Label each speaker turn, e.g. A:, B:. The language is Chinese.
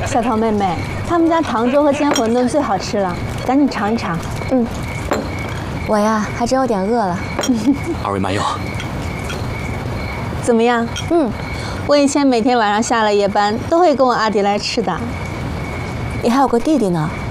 A: 小桃妹妹，他们家糖粥和煎馄饨最好吃了，赶紧尝一尝。
B: 嗯，我呀还真有点饿了。
C: 二位慢用。
A: 怎么样？我以前每天晚上下了夜班都会跟我阿迪来吃的。
B: 你还有个弟弟呢。